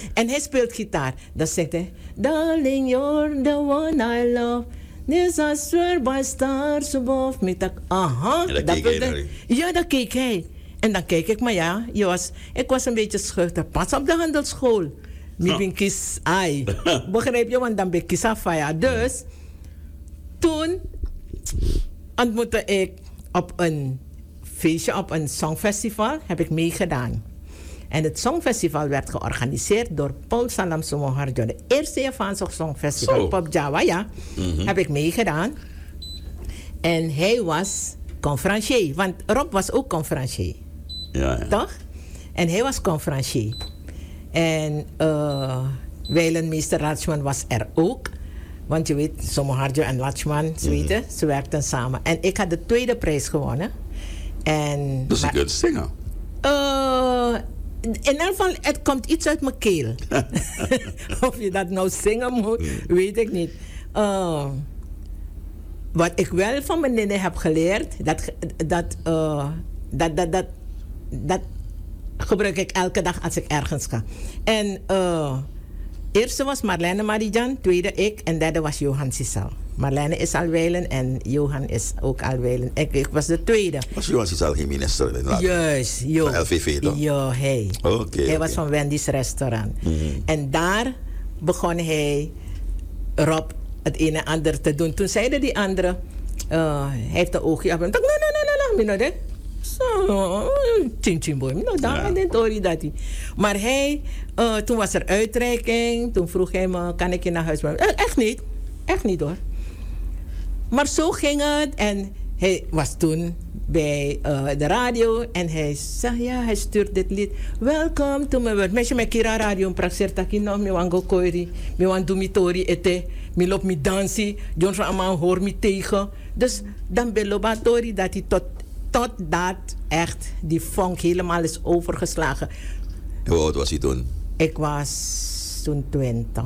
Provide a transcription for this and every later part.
En hij speelt gitaar. Dan zegt hij... Darling, you're the one I love. This I swear by stars above me. Aha. En dan keek hij. Ja, dan keek hij. En dan keek ik, maar ja, ik was een beetje schuchter. Pas op de handelsschool. Ik ben kies ai. Begrijp je, want dan ben ik kies afaya. Dus, toen ontmoette ik op een feestje, op een songfestival, heb ik meegedaan. En het songfestival werd georganiseerd door Paul Salam Sumoharjo. De eerste Javaanse songfestival op Java, ja. Heb ik meegedaan. En hij was conferencier, want Rob was ook conferencier. Ja, ja. Toch? En hij was conferencier. En Weilenmeester Lachman was er ook. Want je weet, Sumoharjo en Lachman, ze werkten samen. En ik had de tweede prijs gewonnen. En, dus je kunt zingen? In ieder geval, het komt iets uit mijn keel. Of je dat nou zingen moet, weet ik niet. Wat ik wel van mijn nene heb geleerd, dat gebruik ik elke dag als ik ergens ga. En eerste was Marlene Marijan, tweede ik en derde was Johan Sisal. Marlene is al Weilen en Johan is ook al Weilen. Ik was de tweede. Was Johan Sisal geen minister? Juist. Van LVV dan? Ja, hij. Hij was van Wendy's restaurant. En daar begon hij Rob het een en ander te doen. Toen zeiden die anderen, hij heeft een oogje op. Ik dacht, nee. Zo, chin boy. Maar hij, toen was er uitreiking. Toen vroeg hij me, kan ik je naar huis brengen? Echt niet hoor. Maar zo ging het. En hij was toen bij de radio. En hij zei, ja, hij stuurt dit lied. Welcome to my world. Mensen met Kira radio. Praxer takino. Mi wan go koiri. Mi wan do mi tori ete. Mi lop mi dansi. Jones van Aman hoor mi tegen. Dus dan belobatori dat hij totdat echt die vonk helemaal is overgeslagen. Hoe oud was hij toen? Ik was toen 20.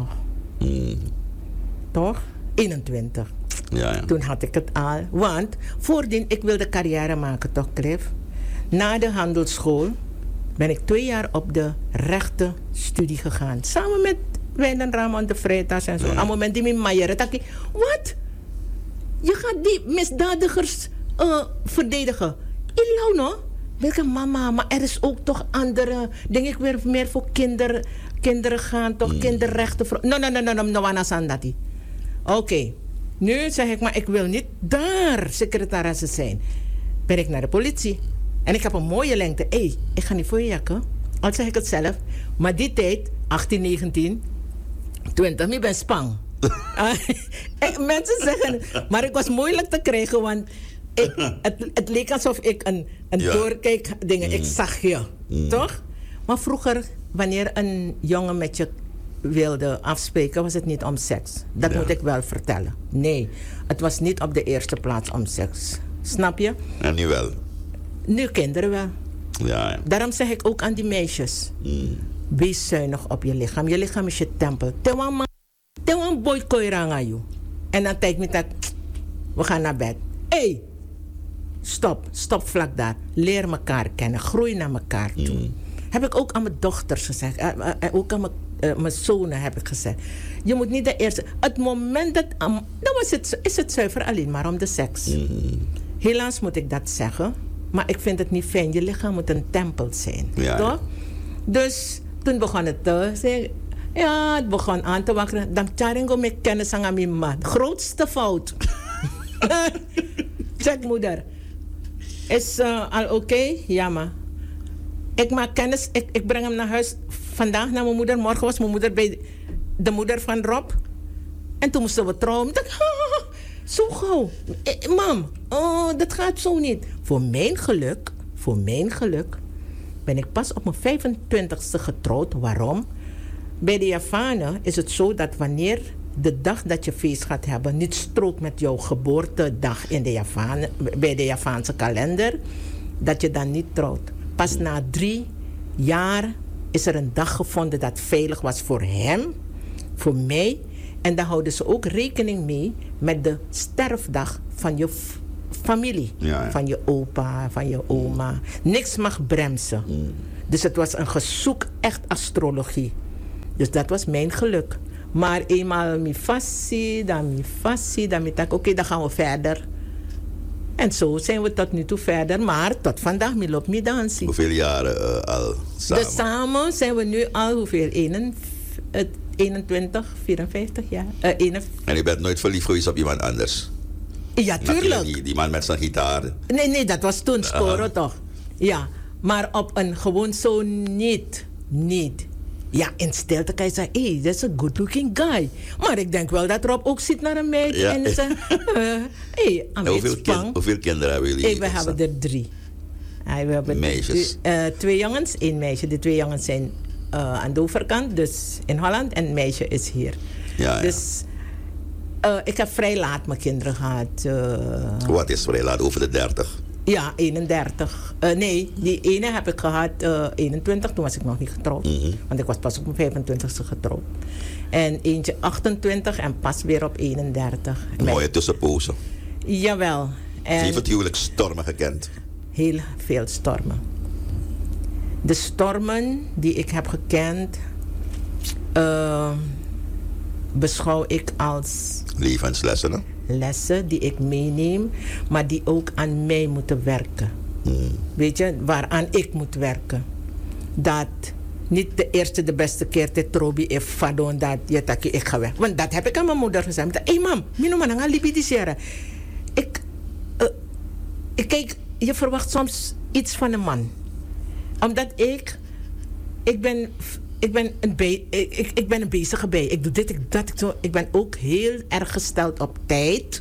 Toch? 21. Ja. Toen had ik het al. Want voordien, ik wilde carrière maken, toch, Cliff? Na de handelsschool ben ik 2 jaar op de rechtenstudie gegaan. Samen met Wijnen Ramon de Freitas en zo. Aan het moment die mijn maier. Wat? Je gaat die misdadigers verdedigen. Ilau no? Welke mama, maar er is ook toch andere, denk ik weer meer voor kinderen gaan, toch kinderrechten. No, wanasandati. Oké, nu zeg ik, maar ik wil niet daar secretaresse zijn. Ben ik naar de politie. En ik heb een mooie lengte. Ik ga niet voor je jakken. Al zeg ik het zelf. Maar die tijd, 18, 19, 20, ik ben spang. Mensen zeggen, maar ik was moeilijk te krijgen, want het leek alsof ik een doorkijk dingen. Ik zag je, toch? Maar vroeger, wanneer een jongen met je wilde afspreken, was het niet om seks. Dat moet ik wel vertellen. Nee, het was niet op de eerste plaats om seks. Snap je? En nu wel? Nu kinderen wel. Ja. Daarom zeg ik ook aan die meisjes. Wees zuinig op je lichaam. Je lichaam is je tempel. Tewan boy koirangayu. En dan denk ik dat we gaan naar bed. Stop vlak daar. Leer elkaar kennen. Groei naar elkaar toe. Heb ik ook aan mijn dochters gezegd. Ook aan mijn zonen heb ik gezegd. Je moet niet de eerste. Het moment dat. Is het zuiver alleen maar om de seks. Helaas moet ik dat zeggen. Maar ik vind het niet fijn. Je lichaam moet een tempel zijn. Ja, toch? Ja. Dus toen begon het te zeggen. Ja, het begon aan te wakkeren. Dan charingo met kennis aan mijn man. Grootste fout. Check moeder. Is al oké? Ja, maar. Ik maak kennis. Ik breng hem naar huis. Vandaag naar mijn moeder. Morgen was mijn moeder bij de moeder van Rob. En toen moesten we trouwen. Ik dacht, zo gauw. Mam, dat gaat zo niet. Voor mijn geluk ben ik pas op mijn 25ste getrouwd. Waarom? Bij de Javanen is het zo dat wanneer de dag dat je feest gaat hebben niet strookt met jouw geboortedag in de Javanen, bij de Javaanse kalender, dat je dan niet trouwt. Pas na 3 jaar is er een dag gevonden dat veilig was voor hem, voor mij. En daar houden ze ook rekening mee met de sterfdag van je familie. Ja. Van je opa, van je oma. Niks mag bremsen. Dus het was een gezoek, echt astrologie. Dus dat was mijn geluk. Maar eenmaal mi fassi, dan tak, oké, dan gaan we verder. En zo zijn we tot nu toe verder. Maar tot vandaag, mi loopt mi dansen. Hoeveel jaren al samen? Dus samen zijn we nu al hoeveel? 21, 54 jaar. En je bent nooit verliefd geweest op iemand anders? Ja, tuurlijk. Die man met zijn gitaar. Nee, dat was toen Sporo toch. Ja, maar op een gewoon zo niet. Ja, in stilte kan je zeggen, hey, dat is een good looking guy. Maar ik denk wel dat Rob ook zit naar een meid en zegt, hey, hoeveel kinderen hebben jullie? We hebben er 3. We hebben meisjes? 2 jongens, 1 meisje. De 2 jongens zijn aan de overkant, dus in Holland. En een meisje is hier. Ja, dus ik heb vrij laat mijn kinderen gehad. Wat is vrij laat? Over de 30? Ja, 31. Nee, die ene heb ik gehad 21. Toen was ik nog niet getrouwd. Want ik was pas op mijn 25e getrouwd. En eentje 28 en pas weer op 31. Een mooie tussenpozen. Jawel. En je heeft het huwelijk stormen gekend. Heel veel stormen. De stormen die ik heb gekend, beschouw ik als levenslessen, hè? Lessen die ik meeneem, maar die ook aan mij moeten werken. Weet je, waaraan ik moet werken. Dat niet de eerste, de beste keer te trobi is vadon dat je taki ik ga weg. Want dat heb ik aan mijn moeder gezegd. Hé mam, mino man ga libidiseren. Kijk, je verwacht soms iets van een man. Omdat ik ben een bezige bij. Ik doe dit, ik dat, ik zo. Ik ben ook heel erg gesteld op tijd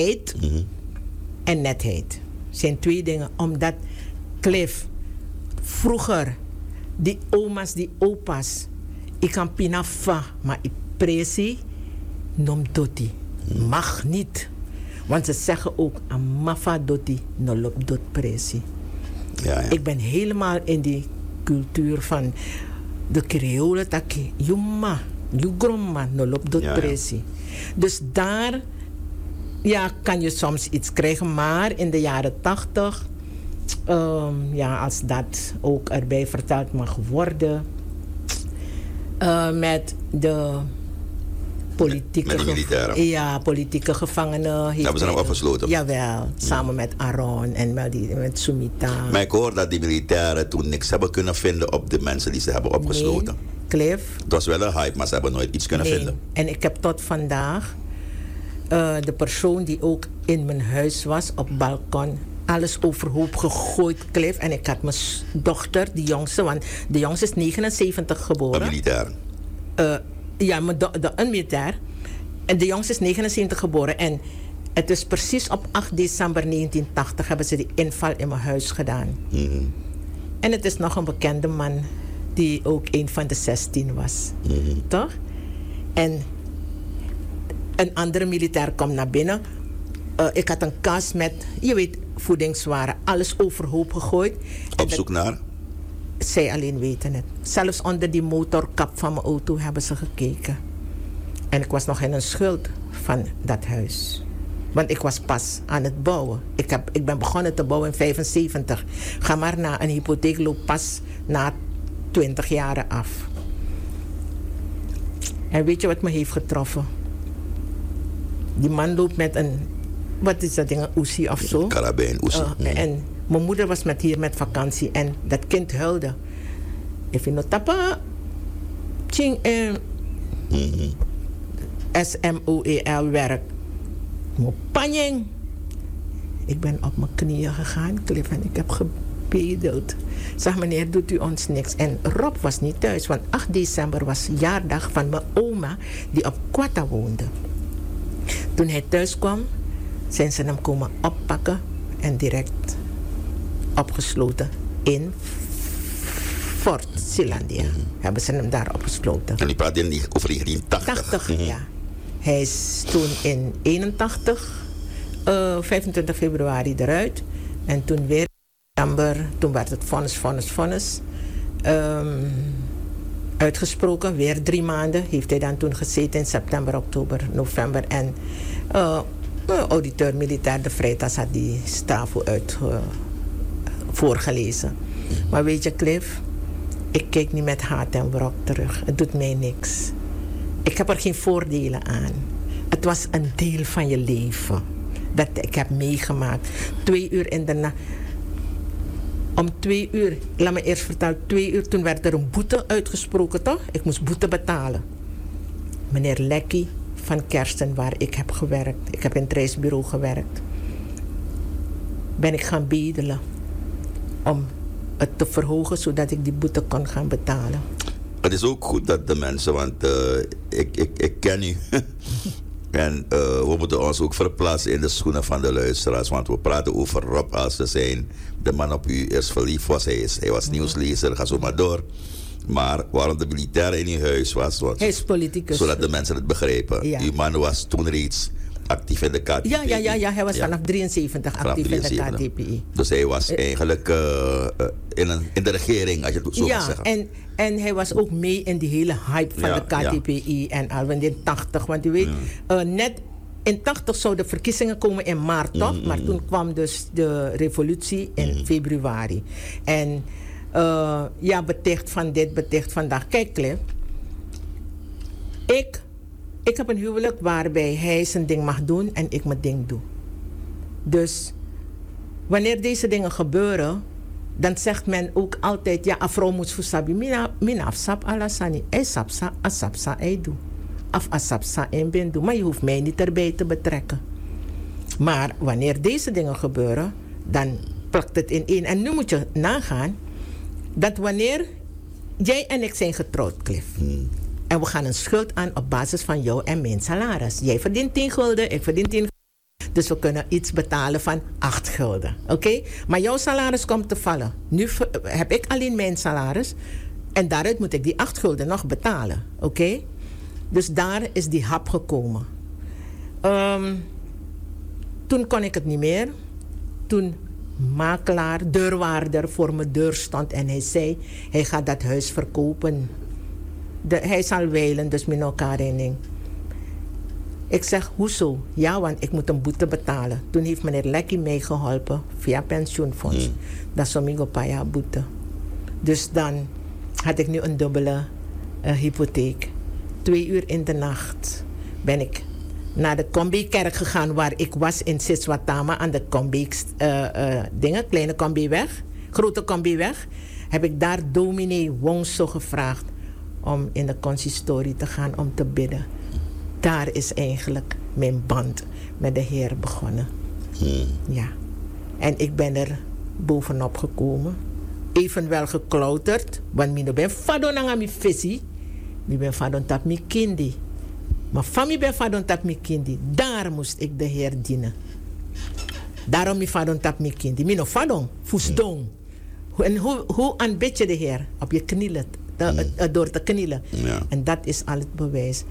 en netheid. Zijn 2 dingen. Omdat Cliff, vroeger, die oma's, die opa's, ik kan pinafa, maar ik presi, nom doti. Mag niet. Want ze zeggen ook, amafa doti, no lop dot presi. Ja. Ik ben helemaal in die cultuur van de Creole taki, juma, gromma, no lop dot presi. Dus daar kan je soms iets krijgen, maar in de jaren 80, als dat ook erbij verteld mag worden, met de politieke gevangenen. Hebben ze hem opgesloten? Jawel, samen met Aaron en met Sumita. Maar ik hoor dat die militairen toen niks hebben kunnen vinden op de mensen die ze hebben opgesloten. Nee, Cliff. Het was wel een hype, maar ze hebben nooit iets kunnen vinden. En ik heb tot vandaag de persoon die ook in mijn huis was, op het balkon, alles overhoop gegooid, Cliff. En ik had mijn dochter, die jongste, want de jongste is 79 geboren. Een militair? Een militair. En de jongste is 79 geboren. En het is precies op 8 december 1980 hebben ze die inval in mijn huis gedaan. En het is nog een bekende man die ook een van de 16 was. Toch? En een andere militair komt naar binnen. Ik had een kast met, je weet, voedingswaren. Alles overhoop gegooid. Op zoek naar? Zij alleen weten het. Zelfs onder die motorkap van mijn auto hebben ze gekeken. En ik was nog in een schuld van dat huis. Want ik was pas aan het bouwen. Ik ben begonnen te bouwen in 75. Ga maar naar een hypotheek, loop pas na 20 jaren af. En weet je wat me heeft getroffen? Die man loopt met een, wat is dat ding, een Uzi of zo? Karabijn, Uzi. En mijn moeder was hier met vakantie en dat kind huilde. Ik vind dat tapa ching SMOEL werk. Mopanjeng. Ik ben op mijn knieën gegaan, Cliff, en ik heb gebedeld. Zeg, meneer, doet u ons niks? En Rob was niet thuis, want 8 december was jaardag van mijn oma die op Kwata woonde. Toen hij thuis kwam, zijn ze hem komen oppakken en direct opgesloten in Fort Zeelandia. Hebben ze hem daar opgesloten. En die praat over 1980. Ja. Hij is toen in 81, 25 februari eruit. En toen weer in september, toen werd het vonnis uitgesproken. Weer 3 maanden heeft hij dan toen gezeten in september, oktober, november. En auditeur militair de Freitas had die straf voorgelezen. Maar weet je, Cliff, Ik kijk niet met haat en wrok terug. Het doet mij niks. Ik heb er geen voordelen aan. Het was een deel van je leven dat ik heb meegemaakt. 2 uur in de nacht. Om 2 uur, laat me eerst vertellen, 2 uur toen werd er een boete uitgesproken, toch? Ik moest boete betalen. Meneer Lekkie van Kersten, waar ik heb gewerkt, ik heb in het reisbureau gewerkt, ben ik gaan bedelen om het te verhogen zodat ik die boete kon gaan betalen. Het is ook goed dat de mensen, want ik ken u. En we moeten ons ook verplaatsen in de schoenen van de luisteraars. Want we praten over Rob als ze zijn. De man op u eerst verliefd was. Hij was nieuwslezer, ga zo maar door. Maar waarom de militair in uw huis was. Hij is politicus. Zodat de mensen het begrepen. Ja. Uw man was toen reeds actief in de KTPI. Ja, hij was vanaf 73 actief in de KTPI. Dus hij was eigenlijk in de regering, als je het zo mag zeggen. En hij was ook mee in die hele hype van de KTPI en al in 80. Want u weet, net in 80 zouden de verkiezingen komen in maart, toch? Maar toen kwam dus de revolutie in februari. En beticht van dit, beticht vandaag. Kijk, Cliff. Ik heb een huwelijk waarbij hij zijn ding mag doen en ik mijn ding doe. Dus wanneer deze dingen gebeuren, dan zegt men ook altijd, ja, afro moet fusabi, mina afsap alasani, ei sapsa, asapsa, ei doe. Af asapsa en ben doe. Maar je hoeft mij niet erbij te betrekken. Maar wanneer deze dingen gebeuren, dan plakt het in één. En nu moet je nagaan dat wanneer jij en ik zijn getrouwd, Cliff. En we gaan een schuld aan op basis van jou en mijn salaris. Jij verdient 10 gulden, ik verdien 10 gulden. Dus we kunnen iets betalen van 8 gulden. Oké? Maar jouw salaris komt te vallen. Nu heb ik alleen mijn salaris. En daaruit moet ik die 8 gulden nog betalen. Oké? Dus daar is die hap gekomen. Toen kon ik het niet meer. Toen makelaar, deurwaarder voor mijn deur stond. En hij zei, hij gaat dat huis verkopen. Hij zal wijlen, dus met elkaar in ding. Ik zeg, hoezo? Ja, want ik moet een boete betalen. Toen heeft meneer Lekkie mij geholpen via pensioenfonds. Dat is een paya boete. Dus dan had ik nu een dubbele hypotheek. 2 uur in de nacht ben ik naar de Kombi-kerk gegaan waar ik was in Siswatama aan de kleine Kombi-weg, grote Kombi-weg. Heb ik daar dominee Wongso gevraagd om in de consistorie te gaan om te bidden. Daar is eigenlijk mijn band met de Heer begonnen. Ja. En ik ben er bovenop gekomen. Evenwel geklauterd. Want ik ben fadon aan mijn visie. Ik ben fadon tap mijn kindi. Maar van mij ben fadon tap mijn kindi. Daar moest ik de Heer dienen. Daarom ben fadon tap mijn kindi. Mino fadon, voesdong. En hoe aanbid je de Heer? Op je knielen. Door te knielen. Ja. En dat is al het bewijs.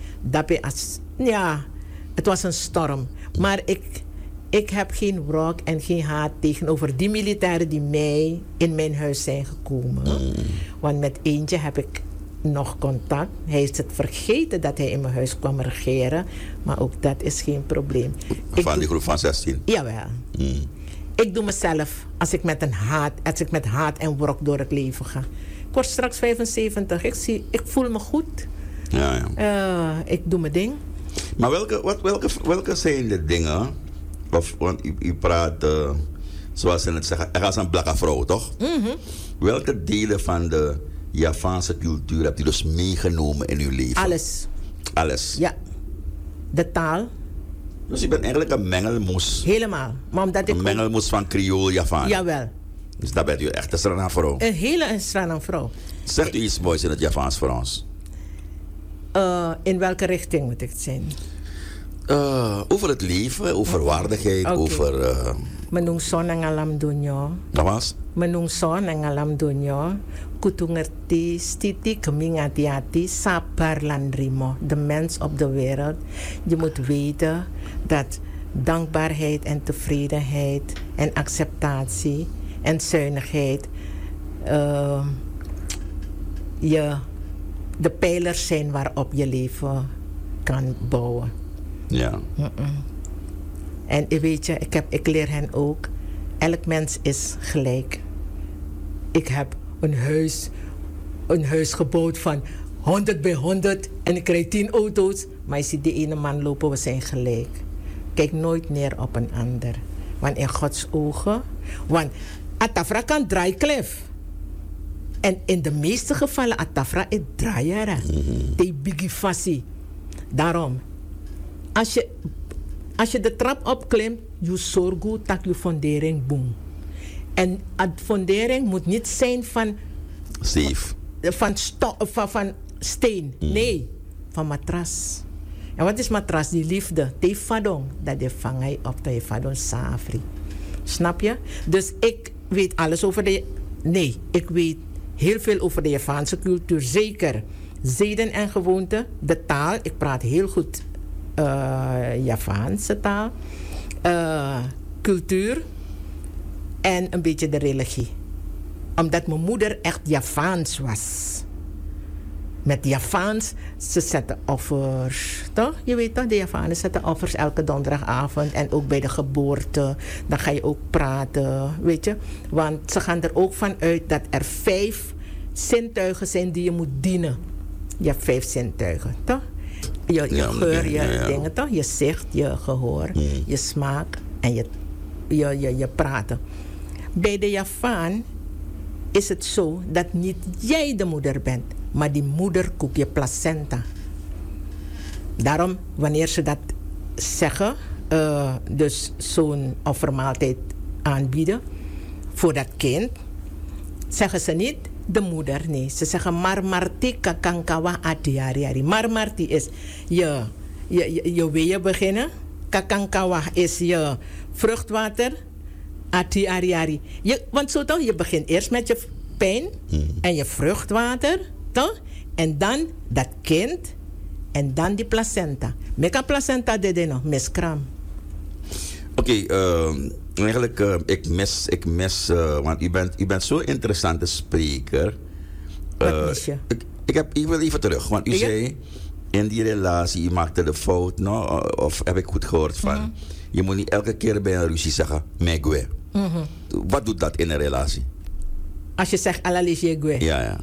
Het was een storm. Maar ik heb geen wrok en geen haat tegenover die militairen die mij in mijn huis zijn gekomen. Want met eentje heb ik nog contact. Hij is het vergeten dat hij in mijn huis kwam regeren. Maar ook dat is geen probleem. Van die groep van 16? Jawel. Ik doe mezelf als ik met haat en wrok door het leven ga. Ik word straks 75. Ik voel me goed. Ja. Ik doe mijn ding. Maar welke zijn de dingen? Want u praat, zoals ze het zeggen, er is een blakke vrouw, toch? Welke delen van de Javaanse cultuur hebt u dus meegenomen in uw leven? Alles? Ja. De taal. Dus u bent eigenlijk een mengelmoes. Helemaal. Maar omdat een mengelmoes van Creool Javaan. Jawel. Dus daar bent u echt een Srana-vrouw. Een hele Srana-vrouw. Zegt u iets moois in het Javaans voor ons? In welke richting moet ik het zijn? Over het leven, over waardigheid, over... Menung son ang alam dunyo. Dat was? Menung son ang alam dunyo. Kudu ngerti stiti geming hati-hati sabar lan rimo. De mens op de wereld. Je moet weten dat dankbaarheid en tevredenheid en acceptatie en zuinigheid de pijlers zijn waarop je leven kan bouwen. Ja. En weet je, ik leer hen ook, elk mens is gelijk. Ik heb een huis een huis gebouwd van 100 bij 100 en ik krijg 10 auto's. Maar je ziet die ene man lopen, we zijn gelijk. Kijk nooit neer op een ander. Want in Gods ogen... Want Atafra kan draaiklef. En in de meeste gevallen, Atafra is draaiara. Die biggie fassie. Daarom, als je de trap opklimt, je zorgt dat je fundering boom. En de fundering moet niet zijn van... Safe. Van steen. Nee, van matras. En wat is matras? Die liefde. Die fadong. Dat je vangt op dat je fadong safri. Snap je? Dus ik weet alles over de... Nee, ik weet heel veel over de Javaanse cultuur. Zeker. Zeden en gewoonten. De taal. Ik praat heel goed Javaanse taal. Cultuur. En een beetje de religie. Omdat mijn moeder echt Javaans was. Met Javaans, ze zetten offers. Toch? Je weet toch, de Javanen zetten offers elke donderdagavond. En ook bij de geboorte. Dan ga je ook praten, weet je. Want ze gaan er ook van uit dat er 5 zintuigen zijn die je moet dienen. Je hebt 5 zintuigen, toch? Je geur, je dingen, toch? Je zicht, je gehoor, je smaak en je praten. Bij de Javaan is het zo dat niet jij de moeder bent, maar die moeder koekt je placenta. Daarom, wanneer ze dat zeggen, dus zo'n offermaaltijd aanbieden voor dat kind, zeggen ze niet de moeder, nee. Ze zeggen marmarti kakankawa atiariari. Marmarti is je weeën beginnen. Kakankawa is je vruchtwater. Atiariari. Want zo toch, je begint eerst met je pijn en je vruchtwater, toch? En dan dat kind en dan die placenta. Meka placenta de nog, miskram. Oké, eigenlijk, ik mis want u bent zo'n interessante spreker. Wat mis je? Ik wil even terug, want u zei in die relatie, u maakte de fout, no? Of heb ik goed gehoord van, je moet niet elke keer bij een ruzie zeggen, megwe. Wat doet dat in een relatie? Als je zegt, alaligwe. Ja.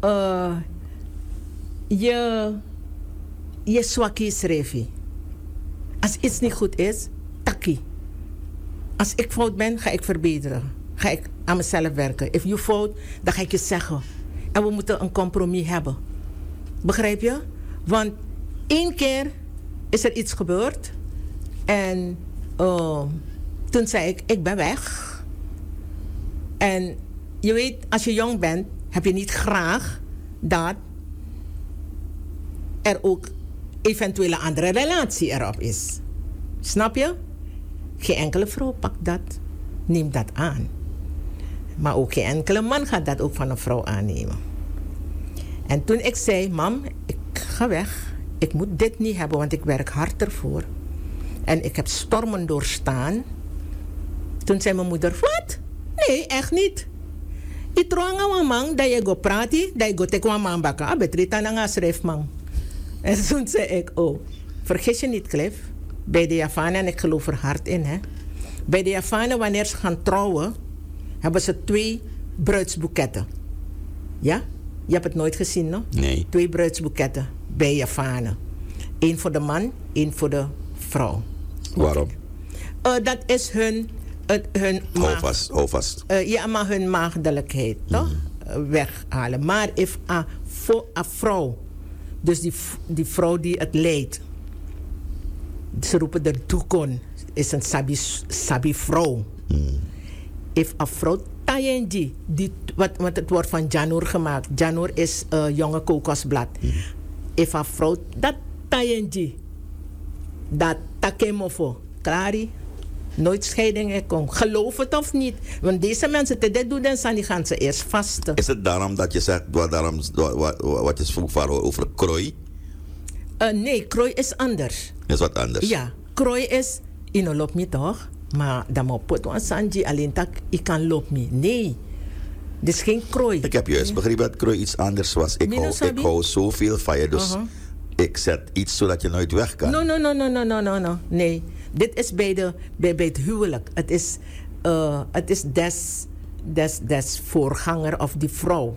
Je swaki srefi. Als iets niet goed is, taki. Als ik fout ben, ga ik verbeteren. Ga ik aan mezelf werken. If you fout, dan ga ik je zeggen. En we moeten een compromis hebben. Begrijp je? Want 1 keer is er iets gebeurd. En toen zei ik ben weg. En je weet, als je jong bent, heb je niet graag dat er ook eventueel een andere relatie erop is. Snap je? Geen enkele vrouw pakt dat, neemt dat aan. Maar ook geen enkele man gaat dat ook van een vrouw aannemen. En toen ik zei, mam, ik ga weg. Ik moet dit niet hebben, want ik werk hard ervoor. En ik heb stormen doorstaan. Toen zei mijn moeder, wat? Nee, echt niet. Ik trouwens een man dat je go praten, dat je go tekwa man baka. Betrita na schrijf man. En toen zei ik, vergis je niet, Cliff. Bij de Javanen, en ik geloof er hard in, hè. Bij de Javanen, wanneer ze gaan trouwen, hebben ze 2 bruidsboeketten. Ja? Je hebt het nooit gezien, no? Nee. 2 bruidsboeketten bij Javanen. 1 voor de man, 1 voor de vrouw. Waarom? Dat is hun houvast. Ja, maar hun maagdelijkheid, toch? Weghalen. Maar if a vrouw, dus die vrouw die het leidt, ze roepen er toekon, is een sabi vrouw. If a vrouw tayenji, want het wordt van janur gemaakt. Janur is jonge kokosblad. If a vrouw dat tayenji, dat takemofo, klari. Nooit scheidingen komen. Geloof het of niet. Want deze mensen te dit doen, dan gaan ze eerst vasten. Is het daarom dat je zegt, wat je vroeg over krooi? Nee, krooi is anders. Is wat anders? Ja, krooi is, ino loop me toch? Maar dan moet pot wan sanji alleen tak, ik kan loop me. Nee, dit is geen krooi. Ik heb juist begrepen dat krooi iets anders was. Ik hou zoveel van je, dus ik zet iets zodat je nooit weg kan. No. Nee. Dit is bij het huwelijk. Het is des voorganger of die vrouw.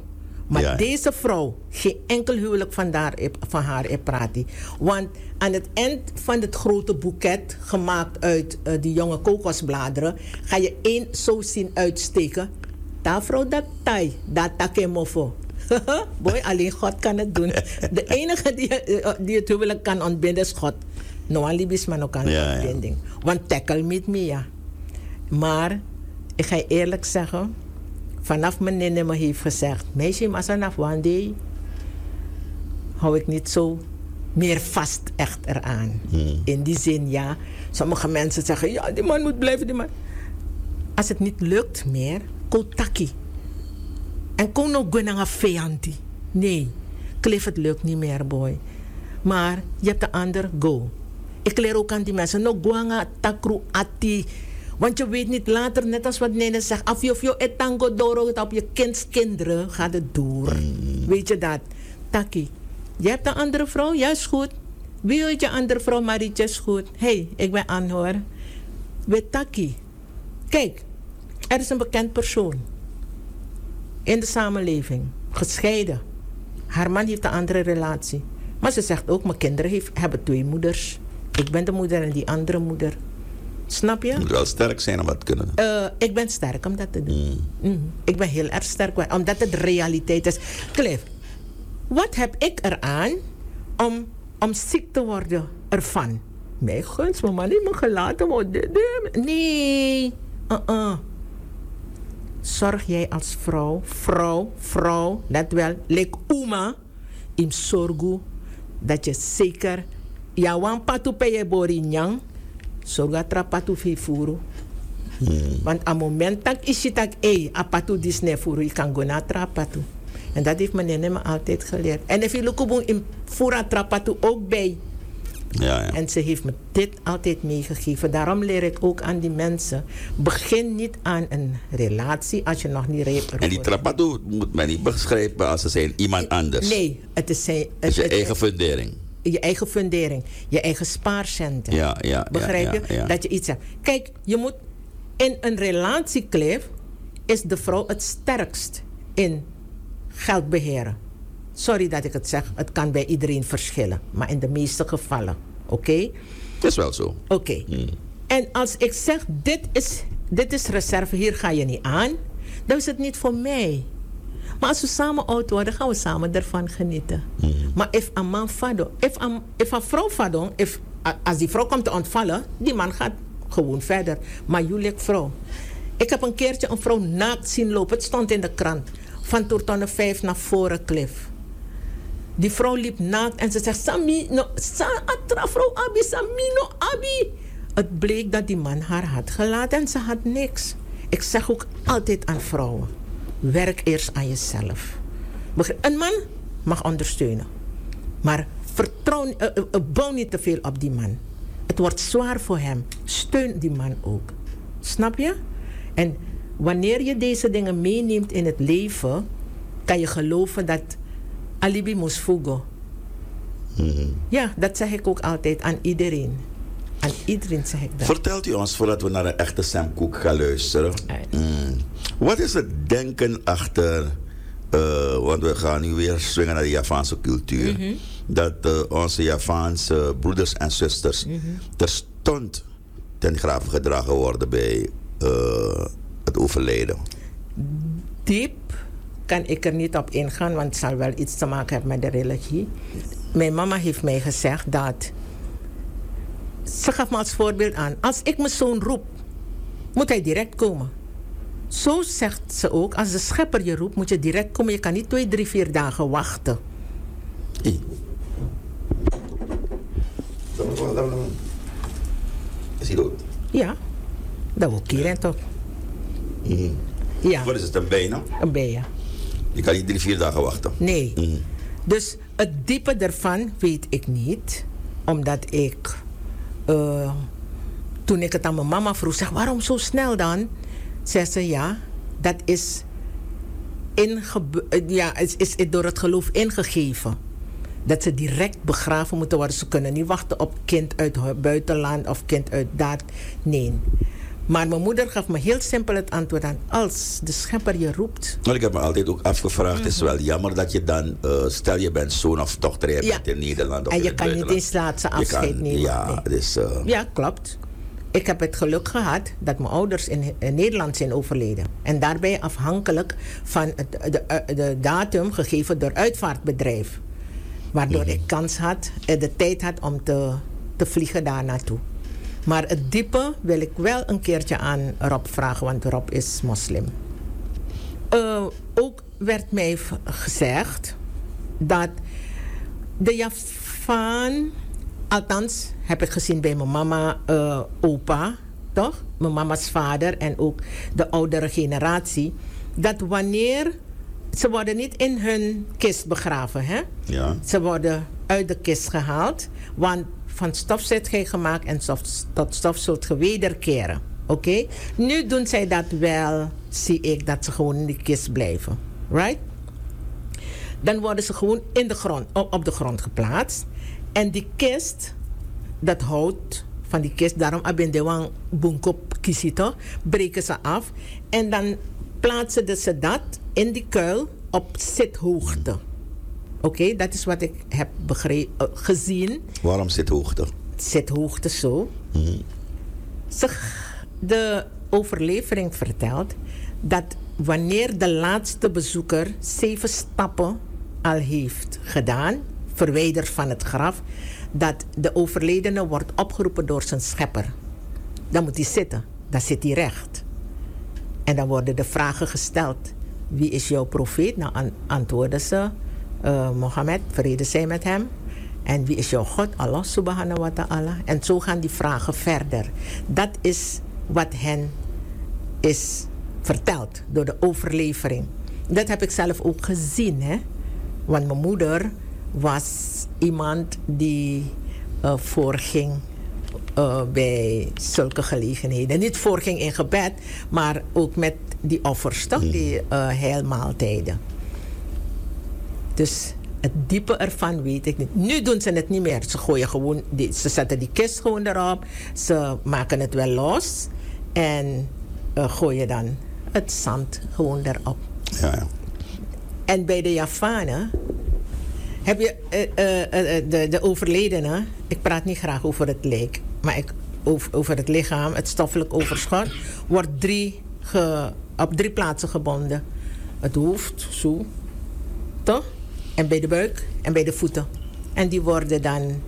Maar Ja. deze vrouw, geen enkel huwelijk van haar praat die. Want aan het eind van het grote boeket, gemaakt uit die jonge kokosbladeren, ga je één zo zien uitsteken. Ta vrouw dat tai, dat takemofo. Boy, alleen God kan het doen. De enige die het huwelijk kan ontbinden is God. No one libis man ook aan Ja, ontbinding. Want tackle met me, ja. Maar, ik ga je eerlijk zeggen, vanaf mijn nene me heeft gezegd, meisje, maar vanaf one day hou ik niet zo meer vast echt eraan. In die zin, ja. Sommige mensen zeggen, ja, die man moet blijven, die man. Als het niet lukt meer, kotaki. En kon nog een vijanti. Nee, Cliff, het lukt niet meer, boy. Maar je hebt de ander, go. Ik leer ook aan die mensen, no guanga takru ati. Want je weet niet later, net als wat Nene zegt, af je etango doro, op je kinderen gaat het door. Weet je dat? Taki, je hebt een andere vrouw, ja is goed. Wie weet je andere vrouw, Marietje is goed. Hey, ik ben Anne hoor. Weet Taki. Kijk, er is een bekend persoon. In de samenleving. Gescheiden. Haar man heeft een andere relatie. Maar ze zegt ook, mijn kinderen hebben 2 moeders. Ik ben de moeder en die andere moeder. Snap je? Je moet wel sterk zijn om dat te kunnen doen. Ik ben sterk om dat te doen. Ik ben heel erg sterk, omdat het realiteit is. Cliff, wat heb ik eraan om ziek te worden ervan? Mij gunst, mijn man niet me gelaten worden. Nee. Zorg jij als vrouw, let wel, like Uma, in zorgu, dat je zeker, ja, wan patu pe je borinyang, zorga tra patu fi furu. Want aan moment dat is je tak, a patu disne furu, je kan go na tra patu. En dat heeft mijn nene me altijd geleerd. En if je lukubung in fura tra patu ook bij. Ja. En ze heeft me dit altijd meegegeven. Daarom leer ik ook aan die mensen. Begin niet aan een relatie als je nog niet rijp bent. En die trapatu moet men niet begrijpen als ze zijn iemand anders. Nee, het is je eigen fundering. Je eigen fundering. Je eigen spaarcenten. Ja. Begrijp je? Ja. Dat je iets hebt. Kijk, je moet in een relatie, Cliff, is de vrouw het sterkst in geld beheren. Sorry dat ik het zeg, het kan bij iedereen verschillen. Maar in de meeste gevallen, oké? Dat is wel zo. Oké. En als ik zeg, dit is reserve, hier ga je niet aan, dan is het niet voor mij. Maar als we samen oud worden, gaan we samen ervan genieten. Maar if een man vado, if een vrouw vado, als die vrouw komt te ontvallen, die man gaat gewoon verder. Maar jullie vrouw. Ik heb een keertje een vrouw naakt zien lopen, het stond in de krant. Van Toertonne 5 naar voren, Cliff. Die vrouw liep naakt en ze zegt, Sami, no, atra vrouw abi, Sami, no abi. Het bleek dat die man haar had gelaten en ze had niks. Ik zeg ook altijd aan vrouwen, werk eerst aan jezelf. Een man mag ondersteunen. Maar bouw niet te veel op die man. Het wordt zwaar voor hem. Steun die man ook. Snap je? En wanneer je deze dingen meeneemt in het leven, kan je geloven dat alibi moest fugo. Ja, dat zeg ik ook altijd aan iedereen. Aan iedereen zeg ik dat. Vertelt u ons, voordat we naar een echte Sam Cooke gaan luisteren. Wat is het denken achter, want we gaan nu weer swingen naar de Javaanse cultuur. Dat onze Javaanse broeders en zusters terstond ten grave gedragen worden bij het overlijden. Diep kan ik er niet op ingaan, want het zal wel iets te maken hebben met de religie. Mijn mama heeft mij gezegd dat, ze gaf me als voorbeeld aan, als ik mijn zoon roep, moet hij direct komen. Zo zegt ze ook, als de schepper je roept, moet je direct komen. Je kan niet 2, 3, 4 dagen wachten. Is hij dood? Ja, dat wil ik hier toch. Ja. Wat is het, een bijna? Een bijen. Je kan niet 3, 4 dagen wachten. Nee. Dus het diepe ervan weet ik niet. Omdat ik, toen ik het aan mijn mama vroeg, zeg, waarom zo snel dan? Zei ze, ja, dat is, is door het geloof ingegeven. Dat ze direct begraven moeten worden. Ze kunnen niet wachten op kind uit het buitenland of kind uit dat. Nee. Maar mijn moeder gaf me heel simpel het antwoord aan. Als de schepper je roept. Want ik heb me altijd ook afgevraagd, het is wel jammer dat je dan, stel je bent zoon of dochter, je bent in Nederland of en in je kan niet eens laatste afscheid nemen. Ja, nee. dus, ja, klopt. Ik heb het geluk gehad dat mijn ouders in Nederland zijn overleden. En daarbij afhankelijk van de datum gegeven door uitvaartbedrijf. Waardoor ik kans had, de tijd had om te vliegen daar naartoe. Maar het diepe wil ik wel een keertje aan Rob vragen, want Rob is moslim. Ook werd mij gezegd dat de Javaan, althans heb ik gezien bij mijn mama, opa, toch? Mijn mama's vader en ook de oudere generatie, dat wanneer ze worden niet in hun kist begraven, hè? ja. Ze worden uit de kist gehaald, want van stof zit gij gemaakt en tot stof zult ge wederkeren. Oké? Nu doen zij dat wel, zie ik, dat ze gewoon in die kist blijven. Right? Dan worden ze gewoon in de grond, op de grond geplaatst. En die kist, dat hout van die kist, daarom abindewang bunkop kisito, breken ze af. En dan plaatsen ze dat in die kuil op zithoogte. Oké, dat is wat ik heb gezien. Waarom zithoogte? Zithoogte zo. De overlevering vertelt dat wanneer de laatste bezoeker 7 stappen al heeft gedaan, verwijderd van het graf, dat de overledene wordt opgeroepen door zijn schepper. Dan moet hij zitten. Dan zit hij recht. En dan worden de vragen gesteld. Wie is jouw profeet? Nou, antwoorden ze. Mohammed, vrede zij met hem. En wie is jouw God? Allah subhanahu wa ta'ala. En zo gaan die vragen verder. Dat is wat hen is verteld door de overlevering. Dat heb ik zelf ook gezien, hè. Want mijn moeder was iemand die voorging bij zulke gelegenheden. Niet voorging in gebed, maar ook met die offers, toch? Die heilmaaltijden. Dus het diepe ervan weet ik niet. Nu doen ze het niet meer. Ze gooien gewoon, ze zetten die kist gewoon erop. Ze maken het wel los. En gooien dan het zand gewoon erop. Ja. En bij de Javanen heb je de overledene. Ik praat niet graag over het lijk. Maar over het lichaam, het stoffelijk overschot, wordt op 3 plaatsen gebonden. Het hoofd, zo. Toch? En bij de buik en bij de voeten. En die worden dan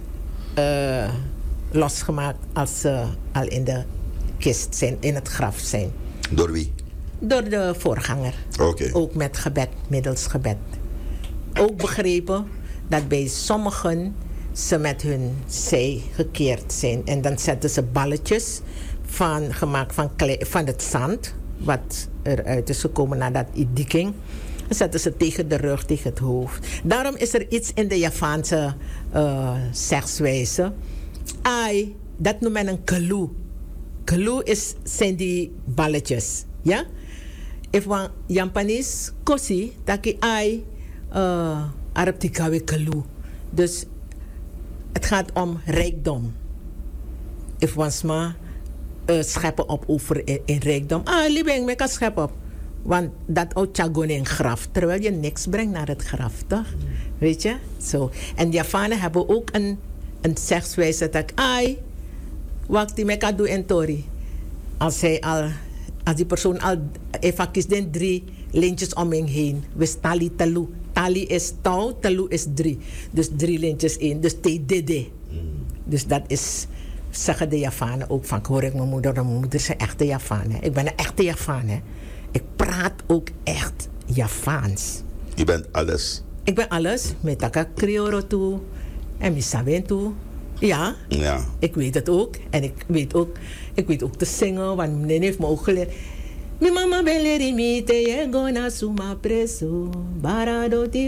losgemaakt als ze al in de kist zijn, in het graf zijn. Door wie? Door de voorganger. Okay. Ook met gebed, middels gebed. Ook begrepen dat bij sommigen ze met hun zij gekeerd zijn. En dan zetten ze balletjes gemaakt van het zand, wat eruit is gekomen na dat idikking. Dan zetten ze tegen de rug, tegen het hoofd. Daarom is er iets in de Javaanse zegswijze. Ai, dat noemt men een kalu. Kalu zijn die balletjes. Ja? If one Japanese kosi, taki ai, Arab tikawe kalu. Dus het gaat om rijkdom. If one sma scheppen op over in rijkdom. Libeng, me kan scheppen op. Want dat ook chagon in graf. Terwijl je niks brengt naar het graf, toch? Weet je? Zo. En de Javanen hebben ook een zegswijze dat ai, wat die me kan doen in Tori. Als die persoon al evakis den 3 lintjes om hem heen. We tali talu. Tali is touw, talu is 3. Dus 3 lintjes in. Dus te. Dus dat is, zeggen de Javanen ook van. Ik hoor ik mijn moeder is een echte Javaan. Hè. Ik ben een echte Javaan. Hè. Ik praat ook echt Javaans. Je bent alles. Ik ben alles. Met taka Creolo toe. En misawen toe. Ja, ik weet het ook. En ik weet ook te zingen, want mijn heeft me ook geleerd. Mi mama beleri mi te je gona suma preso. Baradoti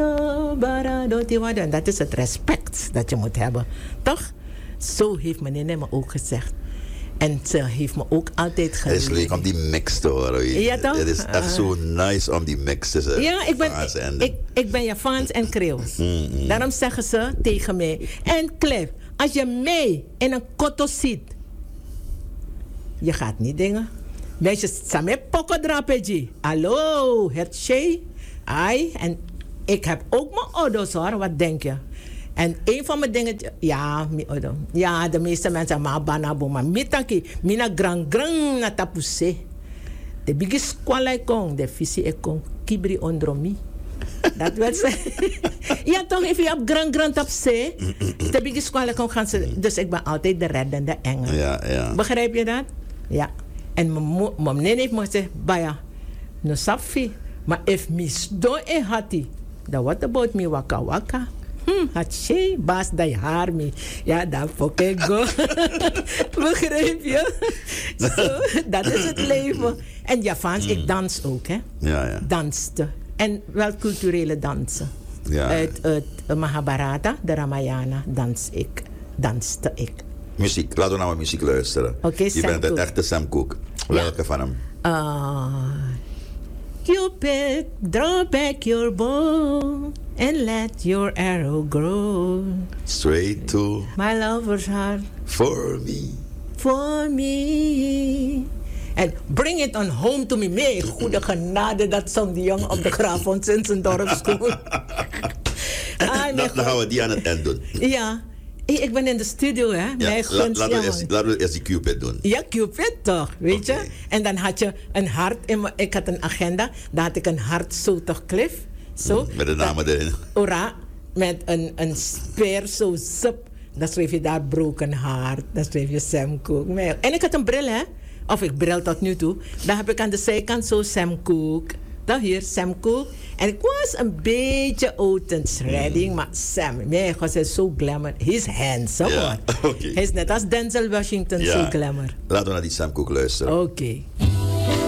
wado. En dat is het respect dat je moet hebben. Toch? Zo heeft mijn nene me ook gezegd. En ze heeft me ook altijd geleerd. Het is leuk om die mix te horen. Ja, toch? Het is echt zo nice om die mix te zeggen. Ja, ik ben Javaans en Creools. Daarom zeggen ze tegen mij. En Cliff, als je mij in een kotto ziet, Je gaat niet dingen. Meisjes, samen pokken drapeji. Hallo, het shea. Ai, en ik heb ook mijn ouders hoor, wat denk je? En een van mijn dingen, ja, de meeste mensen zeggen, maar banabo, maar mitaki, mina grang na tapuse. De biggest kwalai kong, de visie ik kong, kibri ondromi. Dat wil zeggen. Ja, toch, if je hebt grang tapuse, de biggest kwalai kong gaan ze. Dus ik ben altijd de reddende engel. Ja, ja. Begrijp je dat? Ja. En mijn neef heeft me gezegd, Baya, no safi, maar if mis do e hati, dan what about me waka waka? Hatsje, baas dat haar me. Ja, dan fok ik go. Begrijp je? Zo, dat is het leven. En Javans, ik dans ook, hè? Ja, ja. Danste. En wel culturele dansen. Ja. Uit Mahabharata, de Ramayana, danste ik. Muziek, laten we naar mijn muziek luisteren. Oké, je Sam bent een Cooke. echte Sam Cooke. Welke van hem? Cupid, draw back your bow and let your arrow grow. Straight to My lover's heart for me. for me. En bring it on home to me. Mee, goede genade, dat zong die jongen op de graaf van Sinsendorpschool. Dan gaan we die aan het eind doen. Ja. Hey, ik ben in de studio, hè. Ja, laten we eerst die Cupid doen. Ja, Cupid toch, weet je? Oké. En dan had je een hart, ik had een agenda, dan had ik een hart zo toch, Cliff. Zo. Met de namen erin. Ora, met een speer zo zup. Dan schreef je daar broken heart, dan schreef je Sam Cooke. En ik had een bril, hè. Of ik bril tot nu toe. Dan heb ik aan de zijkant zo Sam Cooke. Dan hier, Sam Cooke. En ik was een beetje Otis Redding, maar Sam, nee, hij is zo glamour. Hij is handsome, Ja, hoor. oké. Hij is net als Denzel Washington, zo glamour. Laten we naar die Sam Cooke luisteren. Oké.